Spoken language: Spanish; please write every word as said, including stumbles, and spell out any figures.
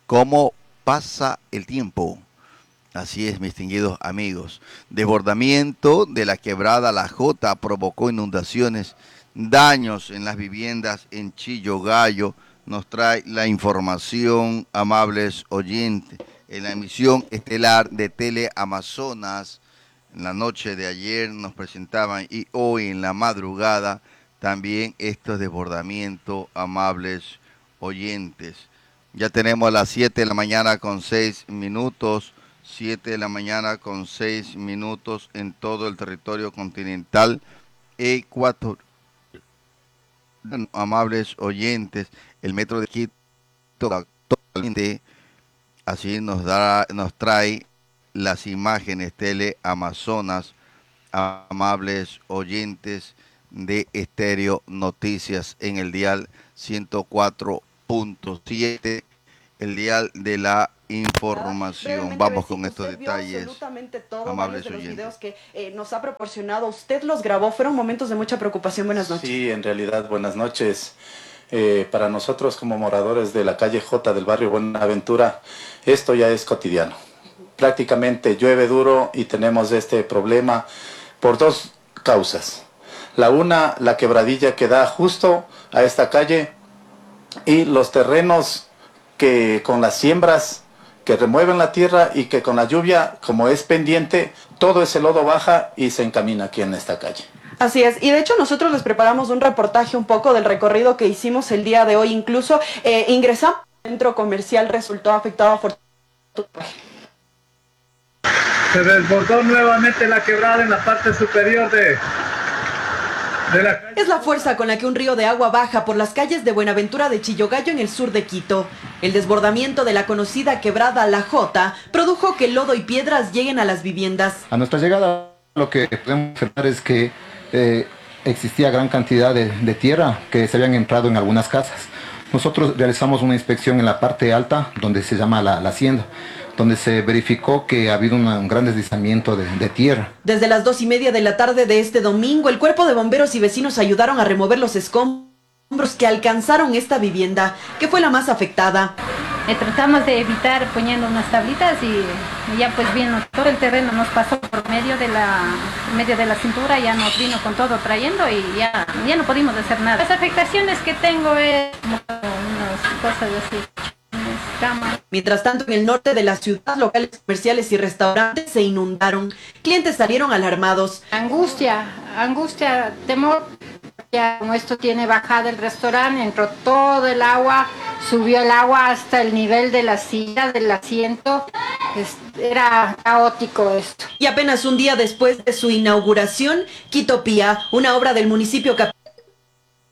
¿Cómo pasa el tiempo? Así es, mis distinguidos amigos. Desbordamiento de la quebrada La Jota provocó inundaciones, daños en las viviendas en Chillogallo. Nos trae la información, amables oyentes, en la emisión estelar de Teleamazonas. En la noche de ayer nos presentaban y hoy en la madrugada también estos desbordamientos, amables oyentes. Ya tenemos a las siete de la mañana con seis minutos, siete de la mañana con seis minutos en todo el territorio continental ecuatoriano. Amables oyentes, el metro de Quito actualmente así nos da, nos trae las imágenes Teleamazonas, amables oyentes de Estéreo Noticias en el dial ciento cuatro punto siete, el dial de la información. Vamos con estos detalles. Absolutamente todo, amables varios de los oyentes. videos que eh, nos ha proporcionado, usted los grabó, fueron momentos de mucha preocupación. Buenas noches. Sí, en realidad, buenas noches. Eh, para nosotros como moradores de la calle J del barrio Buenaventura, esto ya es cotidiano. Prácticamente llueve duro y tenemos este problema por dos causas. La una, la quebradilla que da justo a esta calle, y los terrenos que con las siembras que remueven la tierra y que con la lluvia, como es pendiente, todo ese lodo baja y se encamina aquí en esta calle. Así es, y de hecho nosotros les preparamos un reportaje un poco del recorrido que hicimos el día de hoy, incluso eh, ingresamos al centro comercial, resultó afectado afortunadamente. Se desbordó nuevamente la quebrada en la parte superior de, de la calle. Es la fuerza con la que un río de agua baja por las calles de Buenaventura de Chillogallo en el sur de Quito. El desbordamiento de la conocida quebrada La Jota produjo que lodo y piedras lleguen a las viviendas. A nuestra llegada lo que podemos observar es que eh, existía gran cantidad de, de tierra que se habían entrado en algunas casas. Nosotros realizamos una inspección en la parte alta, donde se llama la, la hacienda, donde se verificó que ha habido una, un gran deslizamiento de, de tierra. Desde las dos y media de la tarde de este domingo, el cuerpo de bomberos y vecinos ayudaron a remover los escombros que alcanzaron esta vivienda, que fue la más afectada. Eh, tratamos de evitar poniendo unas tablitas y ya pues vino todo el terreno, nos pasó por medio de la medio de la cintura, ya nos vino con todo trayendo y ya, ya no pudimos hacer nada. Las afectaciones que tengo es como unas cosas así. Mientras tanto, en el norte de la ciudad, locales comerciales y restaurantes se inundaron. Clientes salieron alarmados. Angustia, angustia, temor. Ya como esto tiene bajada el restaurante, entró todo el agua, subió el agua hasta el nivel de la silla, del asiento. Era caótico esto. Y apenas un día después de su inauguración, Quitopía, una obra del municipio capital,